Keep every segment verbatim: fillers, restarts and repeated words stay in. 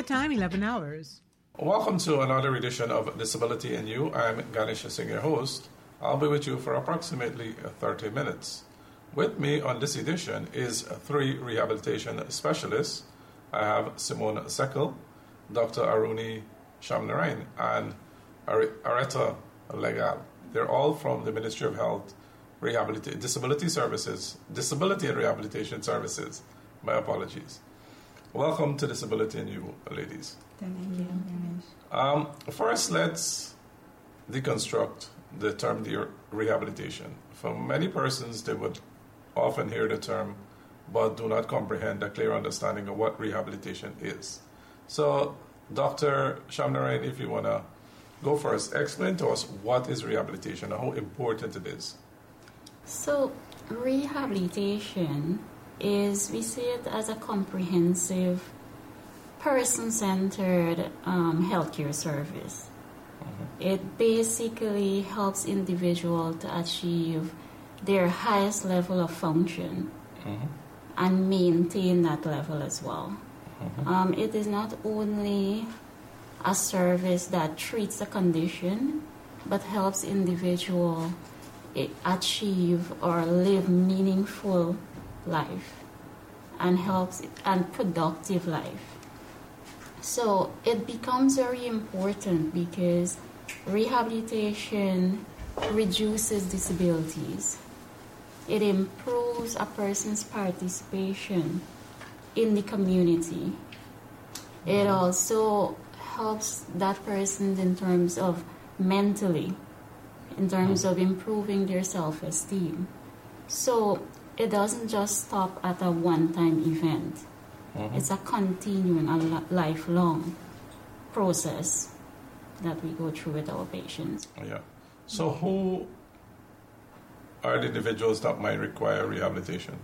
time, eleven hours. Welcome to another edition of Disability and You. I'm Ganesh Singh, your host. I'll be with you for approximately thirty minutes. With me on this edition is three rehabilitation specialists. I have Simone Sekel, Doctor Aruni Shamnarain, and Areta Legal. They're all from the Ministry of Health, Rehabilitation, Disability Services, Disability and Rehabilitation Services. My apologies. Welcome to Disability and You, ladies. Thank you. Um, first, let's deconstruct the term the rehabilitation. For many persons, they would often hear the term, but do not comprehend a clear understanding of what rehabilitation is. So, Doctor Shamnarain, if you want to go first, explain to us what is rehabilitation and how important it is. So, rehabilitation is, we see it as a comprehensive, person-centered um, healthcare service. Mm-hmm. It basically helps individuals to achieve their highest level of function mm-hmm. and maintain that level as well. Mm-hmm. Um, it is not only a service that treats a condition, but helps individual achieve or live meaningful life and helps and productive life. So it becomes very important because rehabilitation reduces disabilities. It improves a person's participation in the community. It also helps that person in terms of mentally, in terms of improving their self-esteem. So it doesn't just stop at a one-time event. Mm-hmm. It's a continuing, a lifelong process that we go through with our patients. Yeah. So who are the individuals that might require rehabilitation?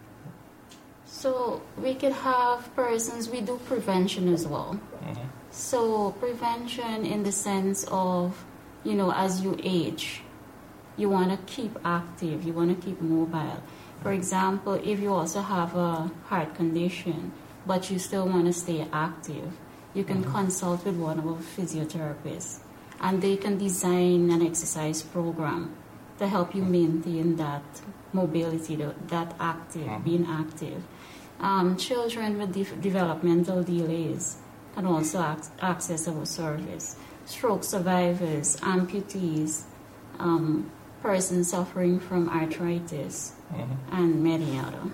So we could have persons, we do prevention as well. Mm-hmm. So prevention in the sense of, you know, as you age, you want to keep active, you want to keep mobile. For example, if you also have a heart condition, but you still want to stay active, you can mm-hmm. consult with one of our physiotherapists, and they can design an exercise program to help you maintain that mobility, that active, mm-hmm. being active. Um, children with de- developmental delays can also ac- access our service. Stroke survivors, amputees, um, persons suffering from arthritis, mm-hmm. and many other.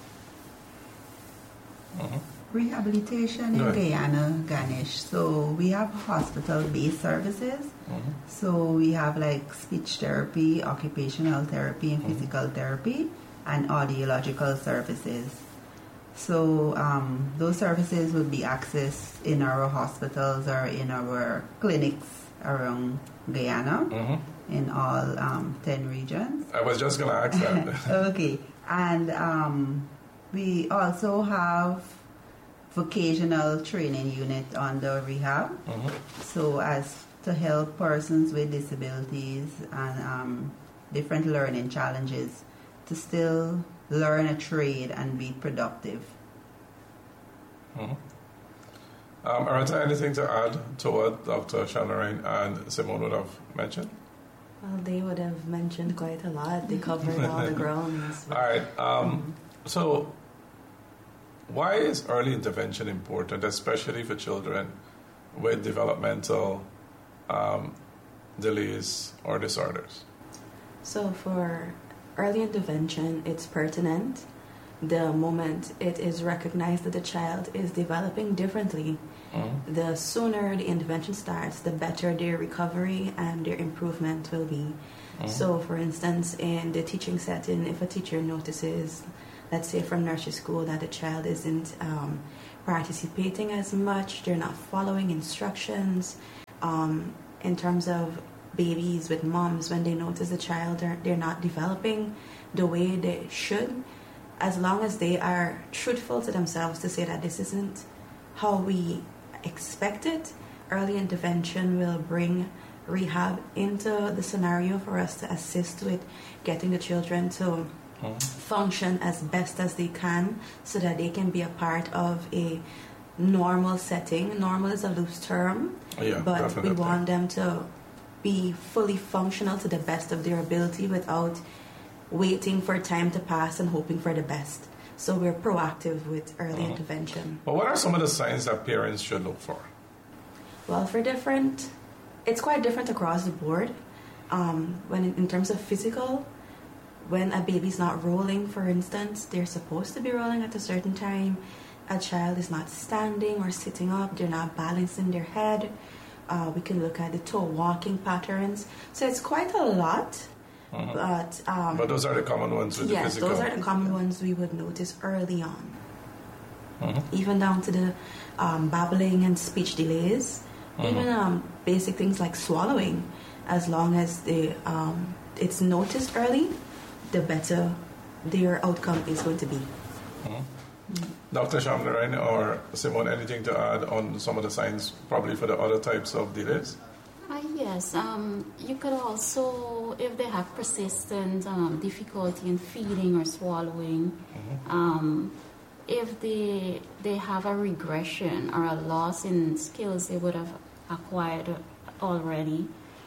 Mm-hmm. Rehabilitation in Guyana, Ganesh. So we have hospital-based services. Mm-hmm. So we have like speech therapy, occupational therapy, and mm-hmm. physical therapy, and audiological services. So um, those services would be accessed in our hospitals or in our clinics around Guyana, mm-hmm. in all um, ten regions. I was just going to ask that. Okay. And um, we also have vocational training unit on the rehab. Mm-hmm. So as to help persons with disabilities and um, different learning challenges to still learn a trade and be productive. Mm-hmm. Um, Areta, anything to add to what Doctor Shamnarain and Simone would have mentioned? Well, they would have mentioned quite a lot. They covered all the grounds. All right. Um, mm-hmm. So why is early intervention important, especially for children with developmental um, delays or disorders? So for early intervention, it's pertinent the moment it is recognized that the child is developing differently. Mm-hmm. The sooner the intervention starts, the better their recovery and their improvement will be. Mm-hmm. So, for instance, in the teaching setting, if a teacher notices, let's say from nursery school, that the child isn't um, participating as much, they're not following instructions, um, in terms of babies with moms, when they notice the child, are, they're not developing the way they should, as long as they are truthful to themselves to say that this isn't how we expect it, early intervention will bring rehab into the scenario for us to assist with getting the children to mm-hmm. function as best as they can so that they can be a part of a normal setting. Normal is a loose term, yeah, but definitely. we want them to be fully functional to the best of their ability without waiting for time to pass and hoping for the best. So we're proactive with early uh-huh. intervention. But what are some of the signs that parents should look for? Well, for different, it's quite different across the board. Um, when in, in terms of physical, when a baby's not rolling, for instance, they're supposed to be rolling at a certain time. A child is not standing or sitting up, they're not balancing their head. Uh, we can look at the toe walking patterns. So it's quite a lot. Uh-huh. But um, but those are the common ones with yes, the physical. Yes, those are the common ones we would notice early on. Uh-huh. Even down to the um, babbling and speech delays. Uh-huh. Even um, basic things like swallowing. As long as they, um, it's noticed early, the better their outcome is going to be. Uh-huh. Mm. Doctor Shamnarayan or Simone, anything to add on some of the signs, probably for the other types of delays? Uh, yes, um, you could also, if they have persistent um, difficulty in feeding or swallowing, mm-hmm. um, if they they have a regression or a loss in skills they would have acquired already,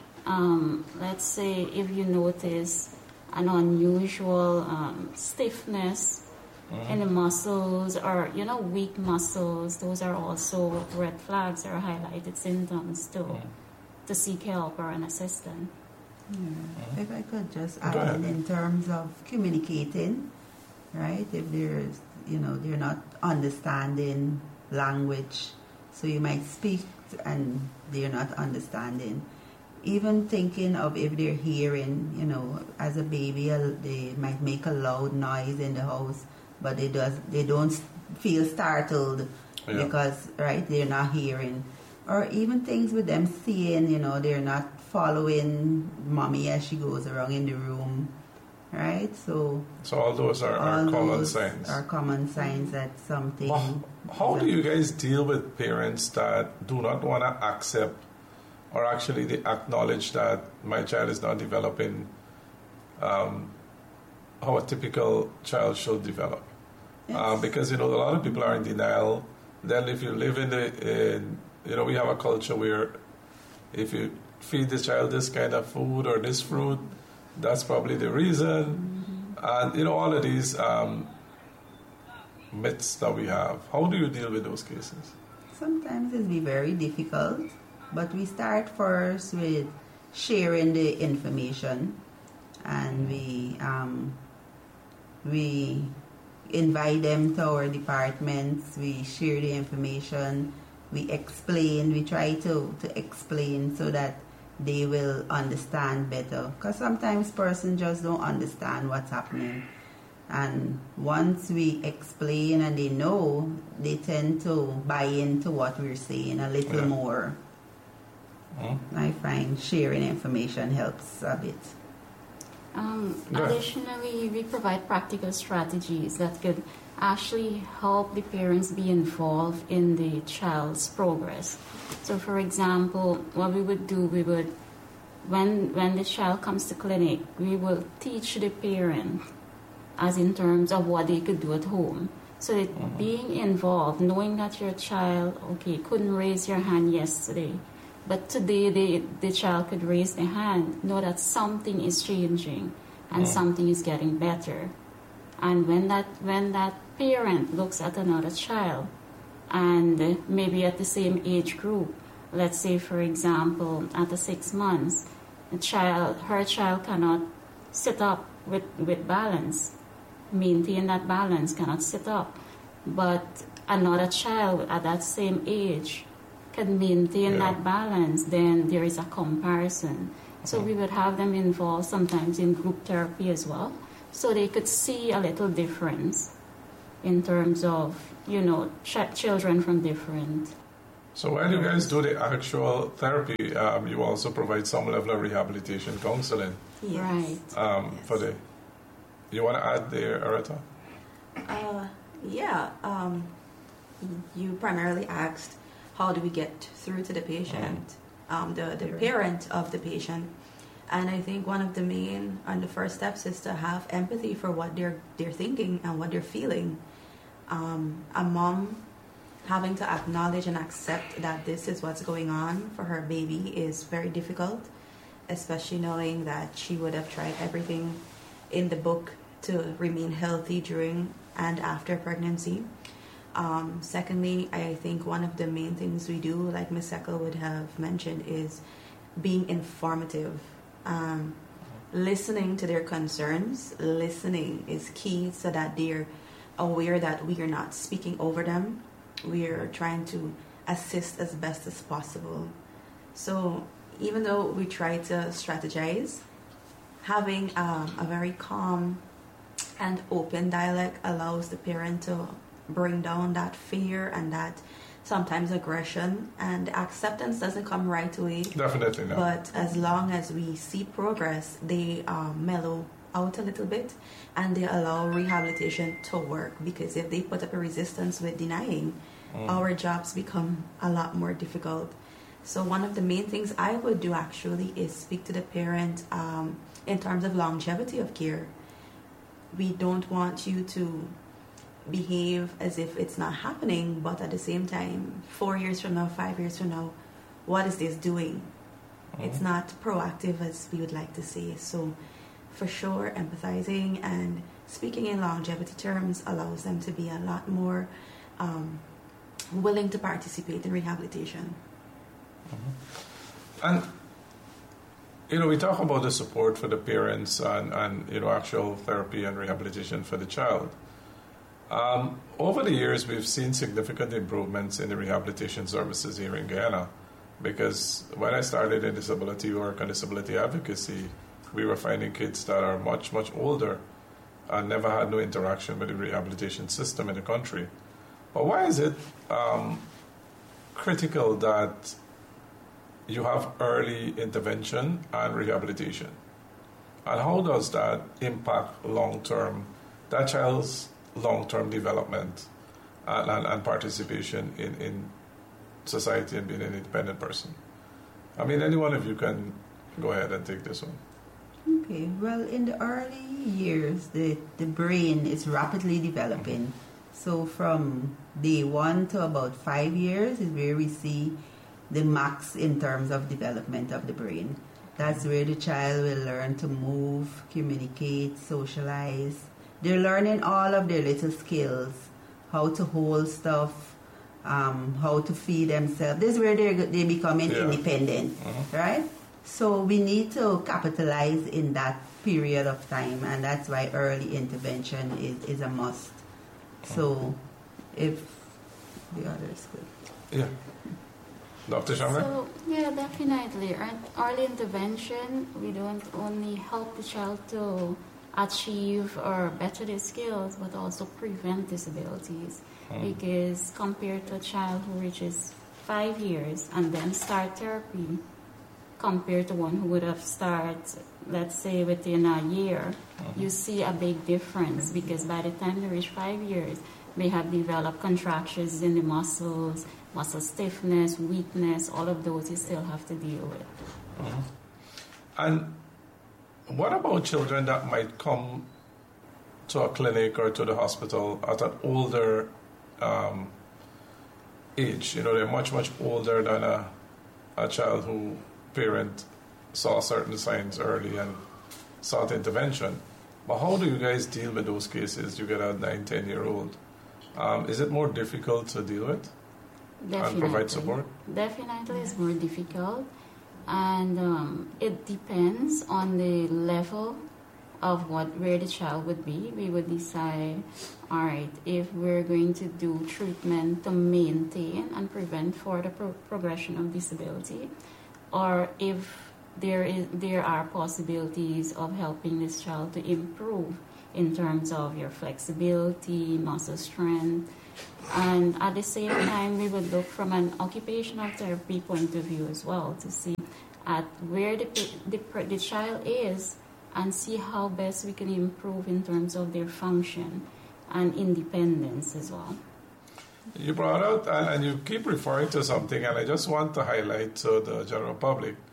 um, let's say if you notice an unusual um, stiffness mm-hmm. in the muscles or, you know, weak muscles, those are also red flags or highlighted symptoms too. Mm-hmm. To seek help or an assistant. Yeah. If I could just add in, in terms of communicating, right? If there's, you know, they're not understanding language, so you might speak and they're not understanding. Even thinking of if they're hearing, you know, as a baby, they might make a loud noise in the house, but they does they don't feel startled yeah. because, right, they're not hearing. Or even things with them seeing, you know, they're not following mommy as she goes around in the room, right? So, so all those are, all are common those signs. Are common signs that something. Well, how do you guys deal with parents that do not want to accept, or actually they acknowledge that my child is not developing um, how a typical child should develop? Yes. Uh, because you know a lot of people are in denial. Then if you live in the in, you know, we have a culture where if you feed the child this kind of food or this fruit, that's probably the reason. Mm-hmm. And, you know, all of these um, myths that we have. How do you deal with those cases? Sometimes it's be very difficult, but we start first with sharing the information, and we um, we invite them to our departments, we share the information, we explain, we try to, to explain so that they will understand better. Because sometimes persons just don't understand what's happening. And once we explain and they know, they tend to buy into what we're saying a little yeah. more. Mm-hmm. I find sharing information helps a bit. Um, additionally, we provide practical strategies that could actually help the parents be involved in the child's progress. So, for example, what we would do, we would, when when the child comes to clinic, we will teach the parent, as in terms of what they could do at home. So that mm-hmm. being involved, knowing that your child, okay, couldn't raise your hand yesterday, but today the, the child could raise the hand, know that something is changing and mm-hmm. something is getting better. And when that when that parent looks at another child, and maybe at the same age group, let's say, for example, at the six months, a child, her child cannot sit up with, with balance, maintain that balance, cannot sit up. But another child at that same age can maintain yeah. that balance, then there is a comparison. So we would have them involved sometimes in group therapy as well, so they could see a little difference in terms of, you know, ch- children from different. So when you guys do the actual therapy, um, you also provide some level of rehabilitation counseling. Yes. Right. Um, yes. For the, you want to add there, Areta? Uh, yeah. Um, you primarily asked, how do we get through to the patient, mm. um, the, the parent of the patient. And I think one of the main and the first steps is to have empathy for what they're they're thinking and what they're feeling. Um, a mom having to acknowledge and accept that this is what's going on for her baby is very difficult, especially knowing that she would have tried everything in the book to remain healthy during and after pregnancy. Um, secondly, I think one of the main things we do, like Miz Seckel would have mentioned, is being informative. Um, listening to their concerns, listening is key so that they're aware that we are not speaking over them. We are trying to assist as best as possible. So even though we try to strategize, having um, a very calm and open dialect allows the parent to bring down that fear and that sometimes aggression, and acceptance doesn't come right away. Definitely not. But as long as we see progress, they um, mellow out a little bit and they allow rehabilitation to work, because if they put up a resistance with denying, mm. our jobs become a lot more difficult. So one of the main things I would do actually is speak to the parent um, in terms of longevity of care. We don't want you to behave as if it's not happening, but at the same time, four years from now, five years from now, what is this doing? Mm-hmm. It's not proactive as we would like to say. So for sure, empathizing and speaking in longevity terms allows them to be a lot more um, willing to participate in rehabilitation. Mm-hmm. And you know, we talk about the support for the parents and, and you know, actual therapy and rehabilitation for the child. Um, over the years, we've seen significant improvements in the rehabilitation services here in Guyana, because when I started in disability work and disability advocacy, we were finding kids that are much, much older and never had no interaction with the rehabilitation system in the country. But why is it um, critical that you have early intervention and rehabilitation? And how does that impact long-term, that child's long-term development and, and, and participation in, in society and being an independent person? I mean, any one of you can go ahead and take this one. Okay, well, in the early years, the, the brain is rapidly developing. So from day one to about five years is where we see the max in terms of development of the brain. That's where the child will learn to move, communicate, socialize. They're learning all of their little skills, how to hold stuff, um, how to feed themselves. This is where they're, they're becoming yeah. independent, uh-huh. right? So we need to capitalize in that period of time, and that's why early intervention is, is a must. So if the others could. Yeah. Doctor Shamra? So, yeah, definitely. Early intervention, we don't only help the child to achieve or better their skills, but also prevent disabilities. Mm. Because compared to a child who reaches five years and then start therapy, compared to one who would have started, let's say, within a year, mm-hmm. you see a big difference, because by the time they reach five years, they have developed contractions in the muscles, muscle stiffness, weakness, all of those you still have to deal with. Mm-hmm. And what about children that might come to a clinic or to the hospital at an older um, age? You know, they're much, much older than a, a child who parent saw certain signs early and sought intervention. But how do you guys deal with those cases? You get a nine, ten-year-old. Um, is it more difficult to deal with? Definitely. And provide support? Definitely, it's more difficult. And um, it depends on the level of what where the child would be. We would decide, all right, if we're going to do treatment to maintain and prevent further pro- progression of disability, or if there is there are possibilities of helping this child to improve in terms of your flexibility, muscle strength. And at the same time, we would look from an occupational therapy point of view as well to see at where the, the, the child is and see how best we can improve in terms of their function and independence as well. You brought out, and you keep referring to something, and I just want to highlight to the general public